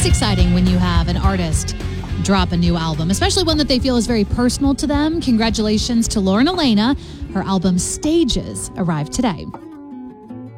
always exciting when you have an artist drop a new album, especially one that they feel is very personal to them. Congratulations to Lauren Elena. Her album Stages arrived today.